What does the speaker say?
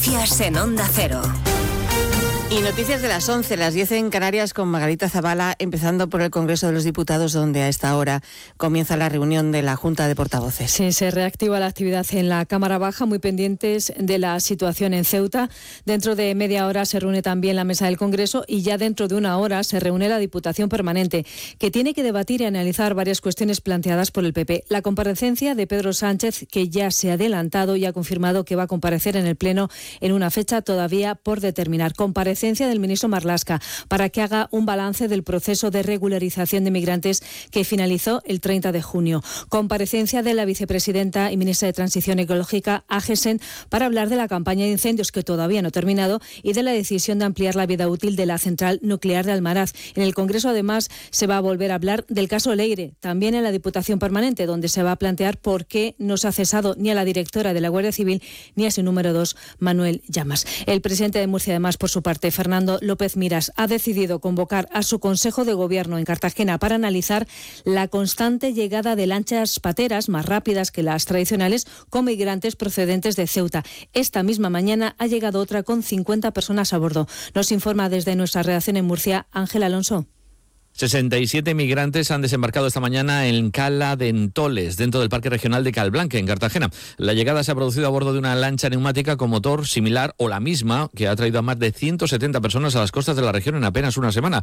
Noticias en Onda Cero. Y noticias de las 11, las 10 en Canarias, con Margarita Zavala, empezando por el Congreso de los Diputados, donde a esta hora comienza la reunión de la Junta de Portavoces. Sí, se reactiva la actividad en la Cámara Baja, muy pendientes de la situación en Ceuta. Dentro de media hora se reúne también la mesa del Congreso y ya dentro de una hora se reúne la Diputación Permanente, que tiene que debatir y analizar varias cuestiones planteadas por el PP. La comparecencia de Pedro Sánchez, que ya se ha adelantado y ha confirmado que va a comparecer en el Pleno en una fecha todavía por determinar. Comparecencia del ministro Marlaska para que haga un balance del proceso de regularización de migrantes que finalizó el 30 de junio. Comparecencia de la vicepresidenta y ministra de Transición Ecológica, Agesen, para hablar de la campaña de incendios que todavía no ha terminado y de la decisión de ampliar la vida útil de la central nuclear de Almaraz. En el Congreso, además, se va a volver a hablar del caso Leire, también en la Diputación Permanente, donde se va a plantear por qué no se ha cesado ni a la directora de la Guardia Civil ni a su número 2, Manuel Llamas. El presidente de Murcia, además, por su parte, Fernando López Miras, ha decidido convocar a su Consejo de Gobierno en Cartagena para analizar la constante llegada de lanchas pateras más rápidas que las tradicionales con migrantes procedentes de Ceuta. Esta misma mañana ha llegado otra con 50 personas a bordo. Nos informa desde nuestra redacción en Murcia, Ángel Alonso. 67 migrantes han desembarcado esta mañana en Cala de Entoles, dentro del Parque Regional de Calblanque, en Cartagena. La llegada se ha producido a bordo de una lancha neumática con motor similar o la misma que ha traído a más de 170 personas a las costas de la región en apenas una semana.